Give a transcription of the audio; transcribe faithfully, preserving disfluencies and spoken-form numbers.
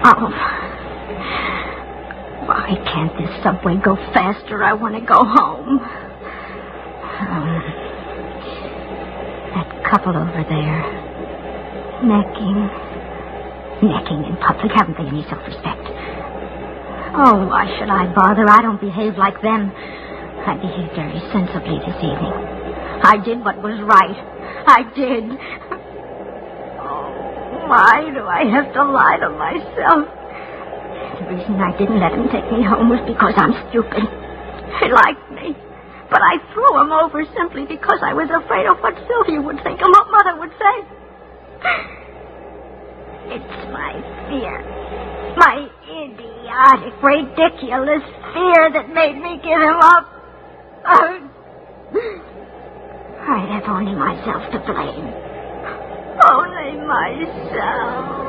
Oh. Why can't this subway go faster? I want to go home. Um, that couple over there. Necking. Necking in public. Haven't they any self-respect? Oh, why should I bother? I don't behave like them. I behaved very sensibly this evening. I did what was right. I did. Oh, why do I have to lie to myself? The reason I didn't let him take me home was because I'm stupid. He liked me. But I threw him over simply because I was afraid of what Sylvia would think and what Mother would say. It's my fear. My idiotic, ridiculous fear that made me give him up. Oh, I have only myself to blame. Only myself.